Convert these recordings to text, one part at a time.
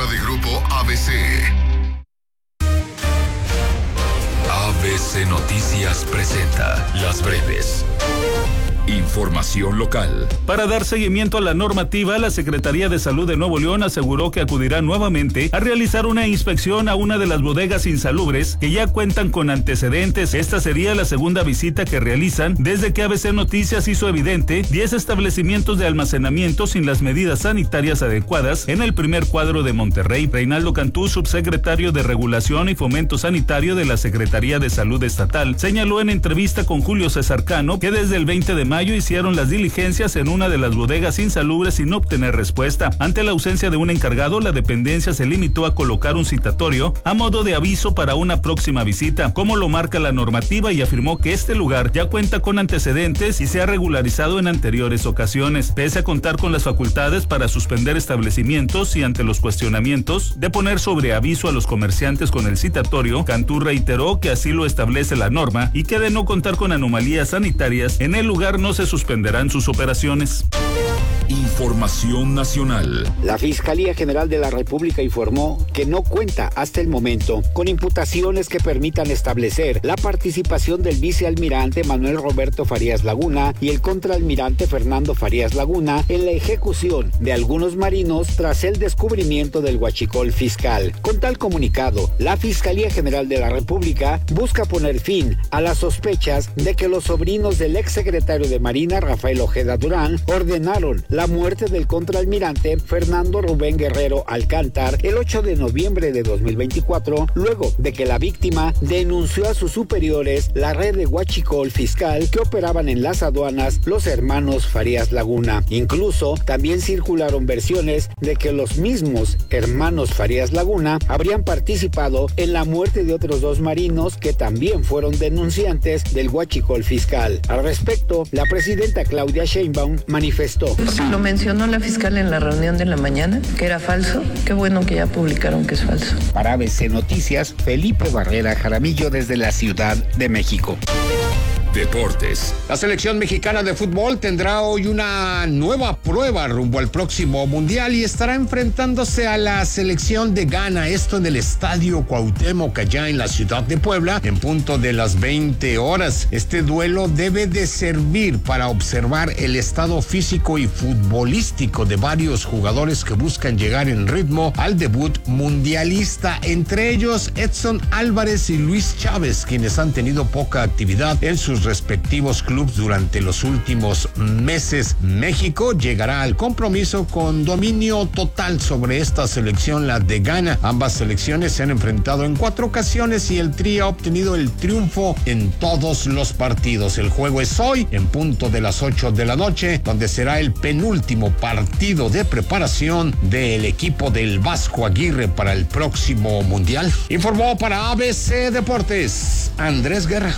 productora de Grupo ABC. ABC Noticias presenta Las Breves. Información local. Para dar seguimiento a la normativa, la Secretaría de Salud de Nuevo León aseguró que acudirá nuevamente a realizar una inspección a una de las bodegas insalubres que ya cuentan con antecedentes. Esta sería la segunda visita que realizan desde que ABC Noticias hizo evidente 10 establecimientos de almacenamiento sin las medidas sanitarias adecuadas en el primer cuadro de Monterrey. Reinaldo Cantú, subsecretario de Regulación y Fomento Sanitario de la Secretaría de Salud Estatal, señaló en entrevista con Julio César Cano que desde el 20 de mayo hicieron las diligencias en una de las bodegas insalubres sin obtener respuesta. Ante la ausencia de un encargado, la dependencia se limitó a colocar un citatorio a modo de aviso para una próxima visita, como lo marca la normativa, y afirmó que este lugar ya cuenta con antecedentes y se ha regularizado en anteriores ocasiones. Pese a contar con las facultades para suspender establecimientos y ante los cuestionamientos de poner sobre aviso a los comerciantes con el citatorio, Cantú reiteró que así lo establece la norma y que de no contar con anomalías sanitarias en el lugar no se suspenderán sus operaciones. Información nacional. La Fiscalía General de la República informó que no cuenta hasta el momento con imputaciones que permitan establecer la participación del vicealmirante Manuel Roberto Farías Laguna y el contraalmirante Fernando Farías Laguna en la ejecución de algunos marinos tras el descubrimiento del huachicol fiscal. Con tal comunicado, la Fiscalía General de la República busca poner fin a las sospechas de que los sobrinos del exsecretario de Marina, Rafael Ojeda Durán, ordenaron la muerte del contraalmirante Fernando Rubén Guerrero Alcántar el 8 de noviembre de 2024, luego de que la víctima denunció a sus superiores la red de huachicol fiscal que operaban en las aduanas los hermanos Farías Laguna. Incluso también circularon versiones de que los mismos hermanos Farías Laguna habrían participado en la muerte de otros dos marinos que también fueron denunciantes del huachicol fiscal. Al respecto, la presidenta Claudia Sheinbaum manifestó: lo mencionó la fiscal en la reunión de la mañana, que era falso. Qué bueno que ya publicaron que es falso. Para ABC Noticias, Felipe Barrera Jaramillo desde la Ciudad de México. Deportes. La selección mexicana de fútbol tendrá hoy una nueva prueba rumbo al próximo mundial y estará enfrentándose a la selección de Ghana, esto en el Estadio Cuauhtémoc, allá en la ciudad de Puebla, en punto de las 20 horas. Este duelo debe de servir para observar el estado físico y futbolístico de varios jugadores que buscan llegar en ritmo al debut mundialista, entre ellos Edson Álvarez y Luis Chávez, quienes han tenido poca actividad en sus respectivos clubes durante los últimos meses. México llegará al compromiso con dominio total sobre esta selección, la de Ghana. Ambas selecciones se han enfrentado en 4 ocasiones y el Tri ha obtenido el triunfo en todos los partidos. El juego es hoy, en punto de las 8 de la noche, donde será el penúltimo partido de preparación del equipo del Vasco Aguirre para el próximo mundial. Informó para ABC Deportes, Andrés Guerra.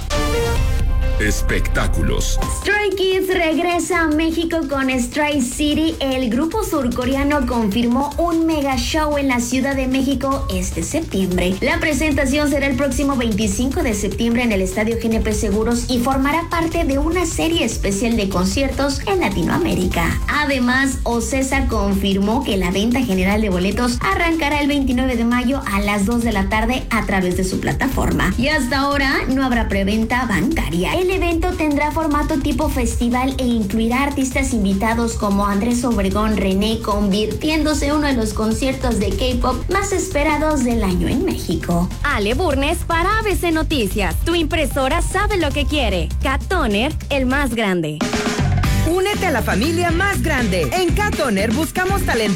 Espectáculos. Stray Kids regresa a México con Stray City. El grupo surcoreano confirmó un mega show en la Ciudad de México este septiembre. La presentación será el próximo 25 de septiembre en el Estadio GNP Seguros y formará parte de una serie especial de conciertos en Latinoamérica. Además, Ocesa confirmó que la venta general de boletos arrancará el 29 de mayo a las 2 de la tarde a través de su plataforma. Y hasta ahora no habrá preventa bancaria. El evento tendrá formato tipo festival e incluirá artistas invitados como Andrés Obregón, René, convirtiéndose en uno de los conciertos de K-pop más esperados del año en México. Ale Burnes para ABC Noticias. Tu impresora sabe lo que quiere. Cat Toner, el más grande. Únete a la familia más grande. En Cat Toner buscamos talento